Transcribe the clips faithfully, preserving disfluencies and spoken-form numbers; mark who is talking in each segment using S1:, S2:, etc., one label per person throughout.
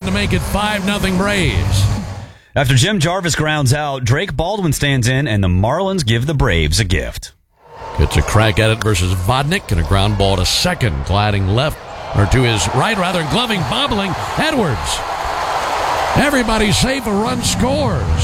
S1: to make it five nothing Braves.
S2: After Jim Jarvis grounds out, Drake Baldwin stands in, and the Marlins give the Braves a gift.
S1: Gets a crack at it versus Vodnik, and a ground ball to second, gliding left, or to his right, rather, gloving, bobbling, Edwards. Everybody's safe, a run scores.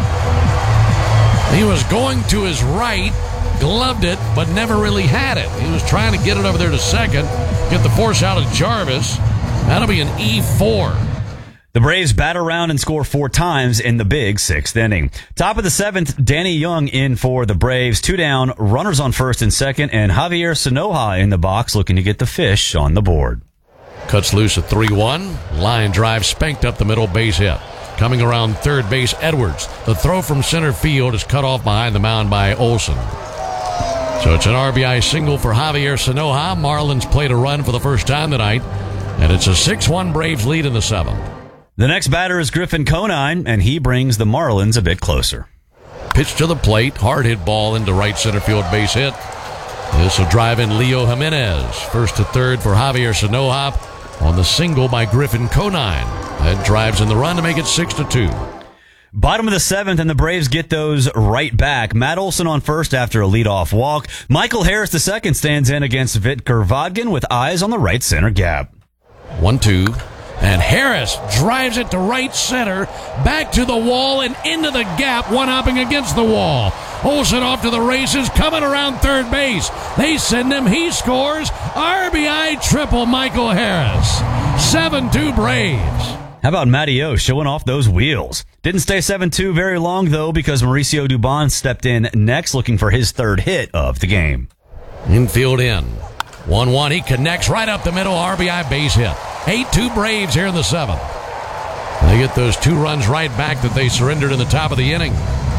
S1: He was going to his right, gloved it, but never really had it. He was trying to get it over there to second, get the force out of Jarvis. That'll be an E four.
S2: The Braves bat around and score four times in the big sixth inning. Top of the seventh, Danny Young in for the Braves. Two down, runners on first and second, and Javier Sanoja in the box looking to get the fish on the board.
S1: Cuts loose at three one. Line drive spanked up the middle, base hit. Coming around third base, Edwards. The throw from center field is cut off behind the mound by Olson. So it's an R B I single for Javier Sanoja. Marlins played a run for the first time tonight, and it's a six one Braves lead in the seventh.
S2: The next batter is Griffin Conine, and he brings the Marlins a bit closer.
S1: Pitch to the plate, hard hit ball into right center field, base hit. This will drive in Leo Jimenez. First to third for Javier Sanoja on the single by Griffin Conine. That drives in the run to make it six to two.
S2: Bottom of the seventh, and the Braves get those right back. Matt Olson on first after a leadoff walk. Michael Harris the second stands in against Vitkar Vodkin with eyes on the right center gap.
S1: One two. And Harris drives it to right center, back to the wall and into the gap, one-hopping against the wall. Olson off to the races, coming around third base. They send him, he scores. R B I triple Michael Harris. seven two Braves.
S2: How about Matty O showing off those wheels? Didn't stay seven two very long, though, because Mauricio Dubon stepped in next looking for his third hit of the game.
S1: Infield in. one one, he connects right up the middle, R B I base hit. eight two Braves here in the seventh. They get those two runs right back that they surrendered in the top of the inning.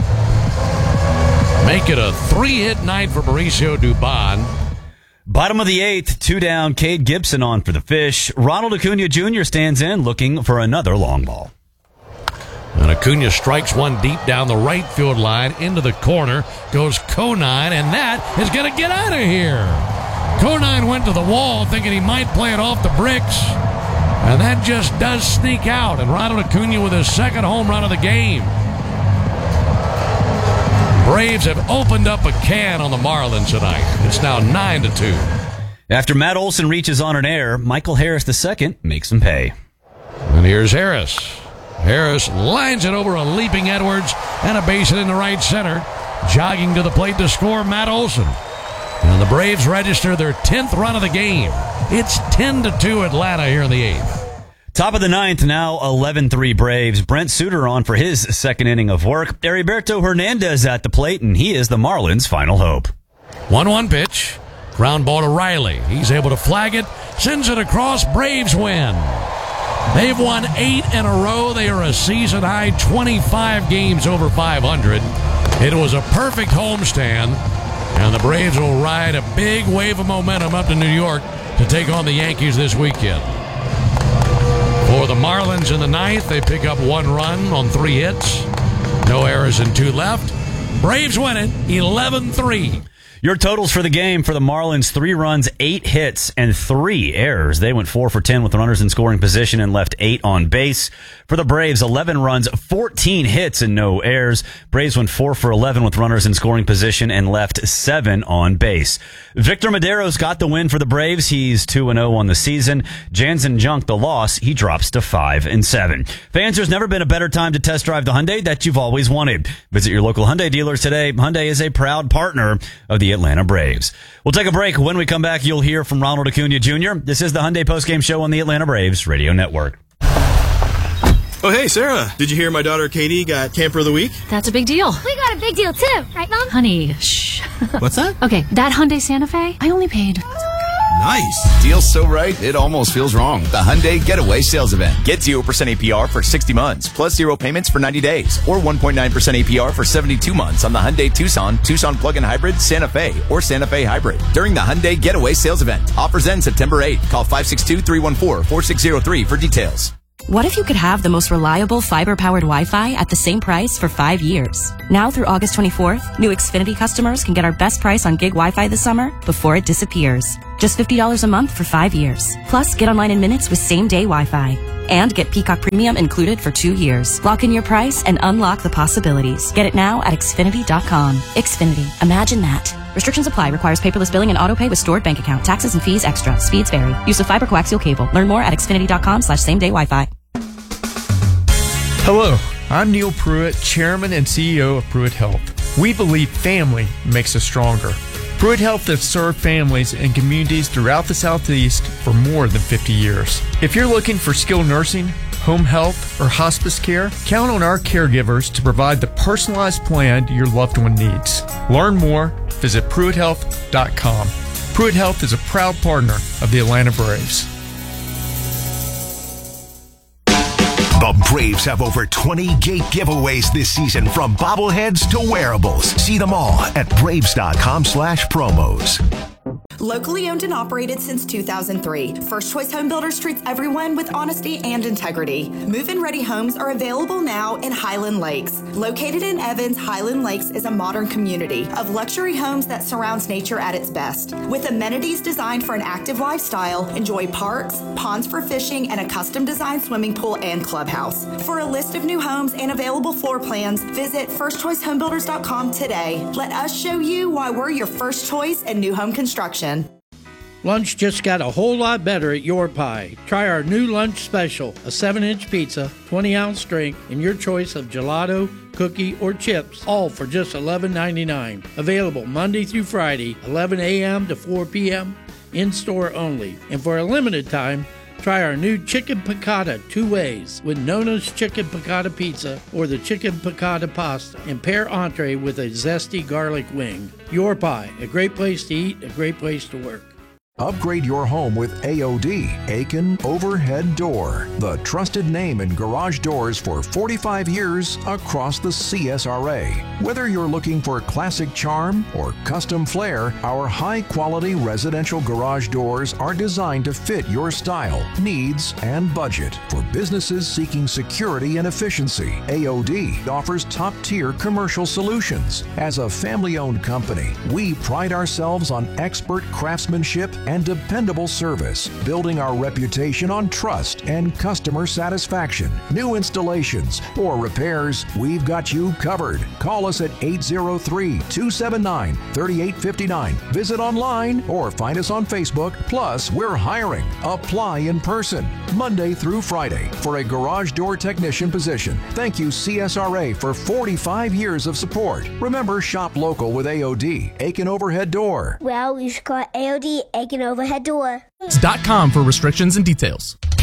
S1: Make it a three-hit night for Mauricio Dubon.
S2: Bottom of the eighth, two down, Cade Gibson on for the fish. Ronald Acuna Junior stands in looking for another long ball.
S1: And Acuna strikes one deep down the right field line into the corner. Goes Conine, and that is going to get out of here. Conine went to the wall thinking he might play it off the bricks. And that just does sneak out. And Ronald Acuna with his second home run of the game. Braves have opened up a can on the Marlins tonight. It's now nine to two.
S2: After Matt Olson reaches on an air, Michael Harris the second makes him pay.
S1: And here's Harris. Harris lines it over a leaping Edwards and a base hit in the right center. Jogging to the plate to score, Matt Olson. And the Braves register their tenth run of the game. It's ten to two Atlanta here in the eighth.
S2: Top of the ninth, now eleven three Braves. Brent Suter on for his second inning of work. Heriberto Hernandez at the plate, and he is the Marlins' final hope.
S1: one one pitch. Ground ball to Riley. He's able to flag it. Sends it across. Braves win. They've won eight in a row. They are a season-high twenty-five games over five hundred. It was a perfect homestand. And the Braves will ride a big wave of momentum up to New York to take on the Yankees this weekend. For the Marlins in the ninth, they pick up one run on three hits. No errors and two left. Braves win it eleven three.
S2: Your totals for the game for the Marlins: three runs, eight hits, and three errors. They went four for ten with runners in scoring position and left eight on base. For the Braves, eleven runs, fourteen hits, and no errors. Braves went four for eleven with runners in scoring position and left seven on base. Victor Medeiros got the win for the Braves. He's two and oh on the season. Jansen Junk, the loss, he drops to five and seven. Fans, there's never been a better time to test drive the Hyundai that you've always wanted. Visit your local Hyundai dealers today. Hyundai is a proud partner of the Atlanta Braves. We'll take a break. When we come back, you'll hear from Ronald Acuna Junior This is the Hyundai Postgame Show on the Atlanta Braves Radio Network.
S3: Oh, hey, Sarah. Did you hear my daughter Katie got Camper of the Week?
S4: That's a big deal.
S5: We got a big deal, too. Right, Mom?
S4: Honey, shh.
S3: What's that?
S4: Okay, that Hyundai Santa Fe, I only paid...
S3: Nice.
S6: Deal's so right, it almost feels wrong. The Hyundai Getaway Sales Event. Get zero percent A P R for sixty months, plus zero payments for ninety days, or one point nine percent A P R for seventy-two months on the Hyundai Tucson, Tucson Plug-in Hybrid, Santa Fe, or Santa Fe Hybrid. During the Hyundai Getaway Sales Event. Offers end September eighth. Call five six two, three one four, four six zero three for details.
S7: What if you could have the most reliable fiber-powered Wi-Fi at the same price for five years? Now through August twenty-fourth, new Xfinity customers can get our best price on gig Wi-Fi this summer before it disappears. Just fifty dollars a month for five years. Plus, get online in minutes with same-day Wi-Fi. And get Peacock Premium included for two years. Lock in your price and unlock the possibilities. Get it now at Xfinity dot com. Xfinity. Imagine that. Restrictions apply. Requires paperless billing and autopay with stored bank account. Taxes and fees extra. Speeds vary. Use of fiber coaxial cable. Learn more at Xfinity dot com slash same day Wi-Fi.
S8: Hello, I'm Neil Pruitt, Chairman and C E O of Pruitt Health. We believe family makes us stronger. Pruitt Health has served families and communities throughout the Southeast for more than fifty years. If you're looking for skilled nursing, home health, or hospice care, count on our caregivers to provide the personalized plan your loved one needs. Learn more, visit Pruitt Health dot com. Pruitt Health is a proud partner of the Atlanta Braves.
S9: The Braves have over twenty gate giveaways this season, from bobbleheads to wearables. See them all at Braves dot com slash promos.
S10: Locally owned and operated since two thousand three, First Choice Home Builders treats everyone with honesty and integrity. Move-in ready homes are available now in Highland Lakes. Located in Evans, Highland Lakes is a modern community of luxury homes that surrounds nature at its best. With amenities designed for an active lifestyle, enjoy parks, ponds for fishing, and a custom-designed swimming pool and clubhouse. For a list of new homes and available floor plans, visit First Choice Home Builders dot com today. Let us show you why we're your first choice in new home construction.
S11: Lunch just got a whole lot better at Your Pie. Try our new lunch special, a seven inch pizza, twenty ounce strength, and your choice of gelato, cookie, or chips, all for just eleven ninety-nine. Available Monday through Friday, eleven a.m. to four p.m., in-store only. And for a limited time, try our new Chicken Piccata two ways with Nona's Chicken Piccata Pizza or the Chicken Piccata Pasta, and pair entree with a zesty garlic wing. Your Pie, a great place to eat, a great place to work.
S12: Upgrade your home with A O D, Aiken Overhead Door, the trusted name in garage doors for forty-five years across the C S R A. Whether you're looking for classic charm or custom flair, our high-quality residential garage doors are designed to fit your style, needs, and budget. For businesses seeking security and efficiency, A O D offers top-tier commercial solutions. As a family-owned company, we pride ourselves on expert craftsmanship and dependable service, building our reputation on trust and customer satisfaction. New installations or repairs, we've got you covered. Call us at eight zero three, two seven nine, three eight five nine. Visit online or find us on Facebook. Plus, we're hiring. Apply in person, Monday through Friday, for a garage door technician position. Thank you, C S R A, for forty-five years of support. Remember, shop local with A O D, Aiken Overhead Door.
S5: Well, you should call A O D Aiken Overhead Door.
S13: Dot com for restrictions and details.